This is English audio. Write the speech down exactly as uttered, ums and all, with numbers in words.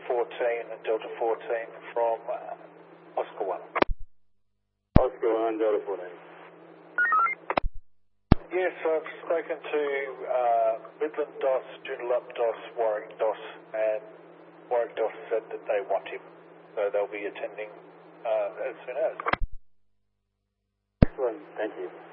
fourteen and Delta fourteen from uh, Oscar one. Oscar one, Delta fourteen. Yes, I've spoken to uh, Midland D O S, Joondalup D O S, Warwick D O S, and Warwick D O S said that they want him, so they'll be attending uh, as soon as. Excellent, thank you.